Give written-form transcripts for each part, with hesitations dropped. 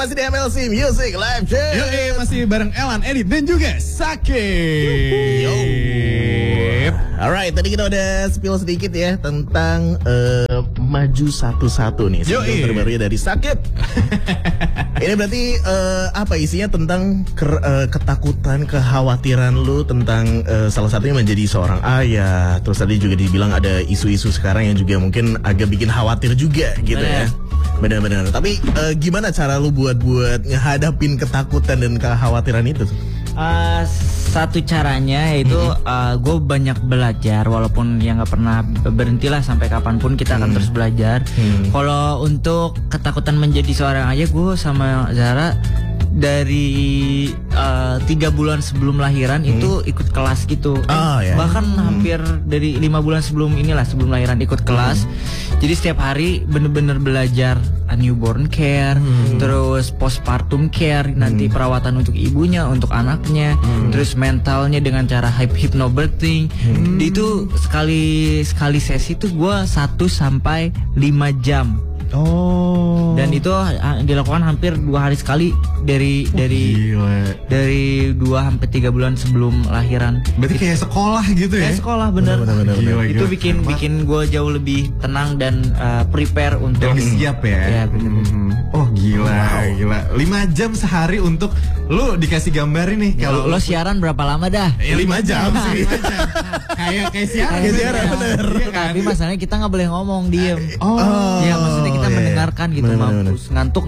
masih di MLC Music Live Show. Yoi, masih bareng Elan, Edit, dan juga Sakit. Yo. Alright, tadi kita udah spill sedikit ya tentang Maju Satu-Satu nih. Single terbarunya dari Sakit. Ini berarti apa isinya tentang ketakutan, kekhawatiran lu tentang salah satunya menjadi seorang ayah. Terus tadi juga dibilang ada isu-isu sekarang yang juga mungkin agak bikin khawatir juga gitu ya. Benar-benar. Tapi gimana cara lu buat ngehadapin ketakutan dan kekhawatiran itu? Satu caranya yaitu gue banyak belajar, walaupun ya nggak pernah berhentilah sampai kapanpun kita akan terus belajar. Kalau untuk ketakutan menjadi seorang ayah, gue sama Zara dari 3 bulan sebelum lahiran itu ikut kelas gitu. Bahkan hampir dari 5 bulan sebelum lahiran ikut kelas. Jadi setiap hari bener-bener belajar newborn care, terus postpartum care, nanti perawatan untuk ibunya, untuk anaknya, terus mentalnya dengan cara hypnobirthing. Itu sekali sesi tuh gue 1 sampai 5 jam. Dan itu dilakukan hampir 2 hari sekali dari 2 sampai 3 bulan sebelum lahiran. Berarti kayak sekolah gitu ya? Kayak sekolah bener. Itu bikin gue jauh lebih tenang dan prepare untuk lebih siap ya. Oh gila. 5 jam sehari untuk lu dikasih gambar ini. Kalau lo siaran berapa lama dah? 5 jam sih. Kayak siaran bener. Tapi masalahnya kita nggak boleh ngomong, diem. Ya maksudnya kita mendengarkan gitu. Mampus ngantuk.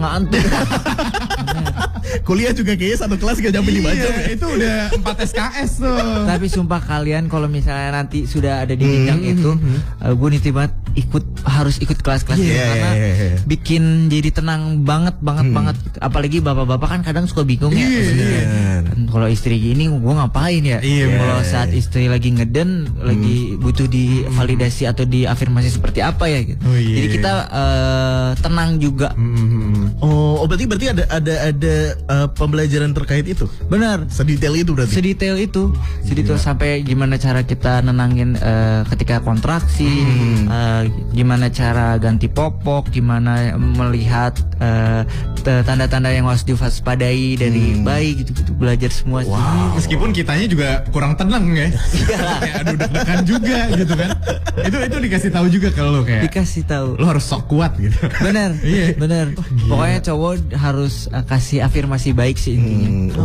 Kuliah juga kayaknya satu kelas gak nyampe 5 jam. Itu udah 4 SKS tuh. Tapi sumpah kalian kalau misalnya nanti sudah ada di jenjang itu, gue nitip banget harus ikut kelas-kelas itu karena bikin jadi tenang banget. Apalagi bapak-bapak kan kadang suka bingung ya. Kalau istri gini gue ngapain ya? Kalau saat istri lagi ngeden, lagi butuh divalidasi atau diafirmasi seperti apa ya gitu. Jadi kita tenang juga. Oh berarti ada pembelajaran terkait itu. Benar. Sedetail itu berarti. Sedetail sampai gimana cara kita nenangin ketika kontraksi, gimana cara ganti popok, gimana melihat tanda-tanda yang harus diwaspadai dari bayi gitu belajar semua. Meskipun kitanya juga kurang tenang ya. Kayak aduh deg-degan juga gitu kan. Itu dikasih tahu juga kalau lo kayak. Dikasih tahu. Lo harus sok kuat gitu. Bener. Pokoknya cowok harus kasih afirmasi baik sih intinya.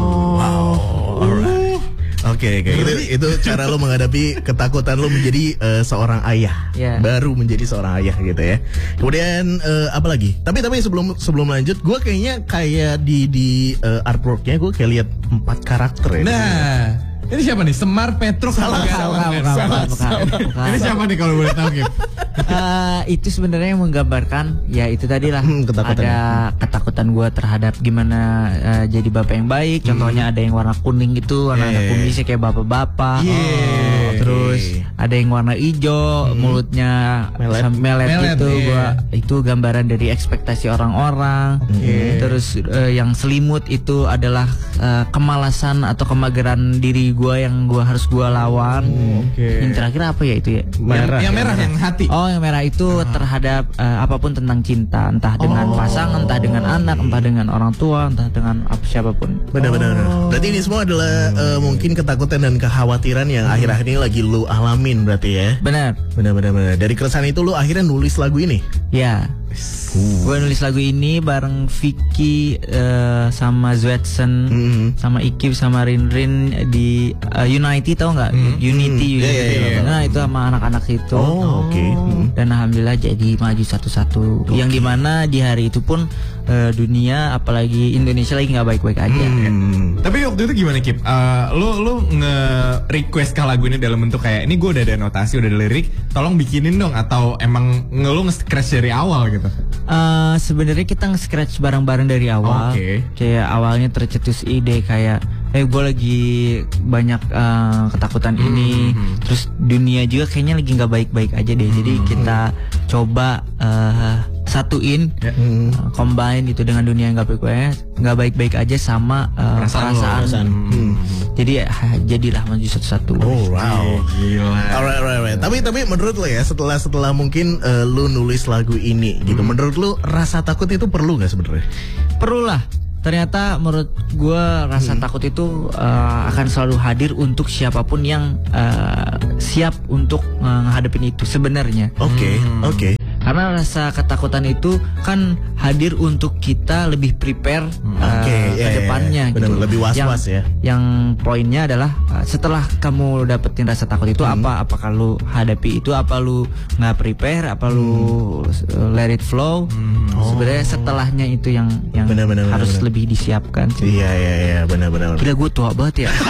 Oke. Itu cara lo menghadapi ketakutan lo menjadi seorang ayah. Baru menjadi seorang ayah gitu ya. Kemudian apa lagi? Tapi sebelum lanjut, gue kayaknya kayak di artworknya gue kayak lihat 4 karakter ya. Nah, ini siapa nih? Semar, Petruk, bukan. Ini siapa nih kalau boleh tahu, Kim? Itu sebenarnya yang menggambarkan ya itu tadilah ada ketakutan gue terhadap gimana jadi bapak yang baik. Contohnya ada yang warna kuning itu, warna kumisnya kayak bapak-bapak. Terus ada yang warna hijau, mulutnya melet gitu. Itu gambaran dari ekspektasi orang-orang. Terus yang selimut itu adalah kemalasan atau kemageran diri gue yang harus gue lawan. Yang terakhir apa ya itu ya? Yang merah yang hati. Yang merah itu terhadap apapun tentang cinta, entah dengan pasangan, entah dengan anak, entah dengan orang tua, entah dengan siapapun. Benar. Berarti ini semua adalah mungkin ketakutan dan kekhawatiran yang akhir-akhir ini lagi lu alamin berarti ya. Benar. Dari keresahan itu lu akhirnya nulis lagu ini. Ya. Gue nulis lagu ini bareng Vicky sama Zwetsen, sama Ikib sama Rinrin di Unity, tau nggak? Unity. Nah itu sama anak-anak itu. Dan alhamdulillah jadi Maju Satu-Satu. Yang dimana di hari itu pun dunia apalagi Indonesia lagi nggak baik-baik aja. Tapi waktu itu gimana, Kip? Lu nge-request ke lagu ini dalam bentuk kayak ini gue udah ada notasi, udah ada lirik, tolong bikinin dong, atau emang lu nge-scratch dari awal gitu? Sebenarnya kita nge-scratch bareng-bareng dari awal. Kayak awalnya tercetus ide kayak gue lagi banyak ketakutan ini, terus dunia juga kayaknya lagi nggak baik-baik aja deh. Jadi kita coba satuin, combine itu dengan dunia yang nggak baik-baik aja sama perasaan. Jadi jadilah maju satu-satu. Oh wow, gila. Alright. Tapi menurut lo ya setelah mungkin lu nulis lagu ini gitu, menurut lu rasa takut itu perlu nggak sebenarnya? Perlu lah. Ternyata menurut gue rasa takut itu akan selalu hadir untuk siapapun yang siap untuk menghadapin itu sebenarnya. Oke. Karena rasa ketakutan itu kan hadir untuk kita lebih prepare ke depannya gitu. Bener, lebih was-was ya. Yang poinnya adalah setelah kamu dapetin rasa takut itu apakah lu hadapi itu, apa lu nggak prepare, apa lu let it flow. Sebenarnya setelahnya itu yang bener, harus lebih disiapkan sih. Iya, benar. Gila gue tua banget ya.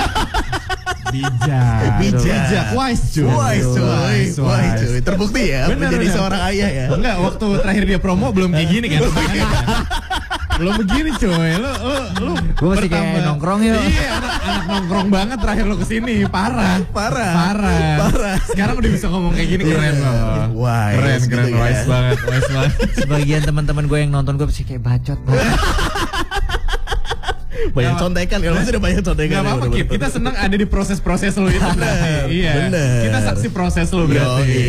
Bijak. Wise cuy. Terbukti ya menjadi seorang ayah ya. Enggak, waktu terakhir dia promo belum kayak gini kan. Belum begini cuy. Lu gue masih kayak nongkrong ya. Iya, anak nongkrong banget terakhir lu kesini. Parah. Sekarang udah bisa ngomong kayak gini, keren loh. Wise. Keren. Wise banget. Sebagian teman-teman gue yang nonton gue pasti kayak bacot. Banyak contekan, kalau masih ada banyak contekan. Gak apa-apa Kip, kita senang ada di proses-proses lu itu. Iya. Bener. Kita saksi proses lu berarti.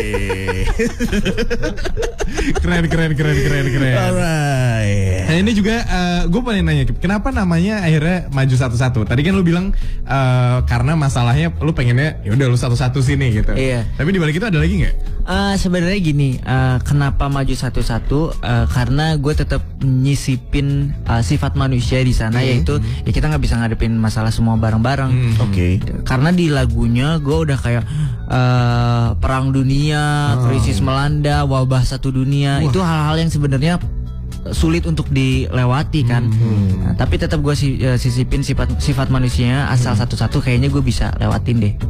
Keren. Alright. Nah ini juga gue pengen nanya Kip, kenapa namanya akhirnya Maju Satu-Satu? Tadi kan lu bilang karena masalahnya lu pengennya ya udah lu satu-satu sini gitu. Iya. Tapi di balik itu ada lagi nggak? Sebenarnya gini, kenapa Maju Satu-Satu? Karena gue tetap nyisipin sifat manusia di sana, yaitu ya kita nggak bisa ngadepin masalah semua bareng-bareng. Oke. Karena di lagunya gue udah kayak perang dunia, krisis melanda, wabah satu dunia. Itu hal-hal yang sebenarnya sulit untuk dilewati kan. Nah, tapi tetap gue sisipin sifat manusianya, asal satu-satu kayaknya gue bisa lewatin deh.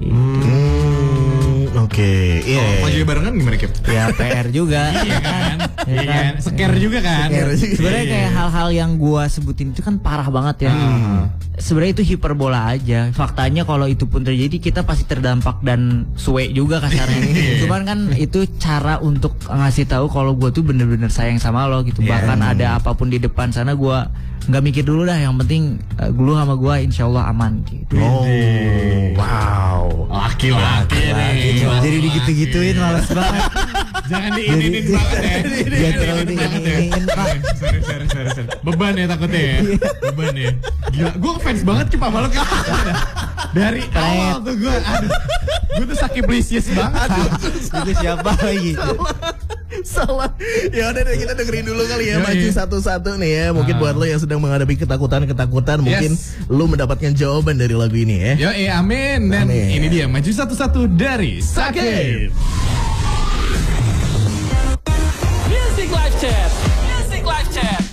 Oke. Iya. Maju barengan gimana Kip? Ya PR juga. Iya kan? Scare juga kan? Sebenarnya kayak hal-hal yang gua sebutin itu kan parah banget ya. Sebenarnya itu hiperbola aja. Faktanya kalau itu pun terjadi kita pasti terdampak dan suwe juga kasarnya. Cuman kan itu cara untuk ngasih tahu kalau gua tuh bener-bener sayang sama lo gitu. Bahkan ada apapun di depan sana gua nggak mikir dulu dah. Yang penting lu sama gua insya Allah aman gitu. Wow. Laki-laki nih. Jadi digitu-gituin males banget. Jangan diinin banget ya. Jangan terlalu diinin Pak. Sorry. Beban ya takutnya ya. Beban ya. Gila, gue fans banget Kip sama lo Kip. Dari awal tuh gue tuh sakiplisius banget. Itu siapa lagi? Salah. Ya udah deh, kita dengerin dulu kali ya Maju Satu-Satu nih ya. Mungkin buat lo yang sedang menghadapi ketakutan, mungkin lo mendapatkan jawaban dari lagu ini ya. Amin. Dan ini dia Maju Satu-Satu dari Sakit.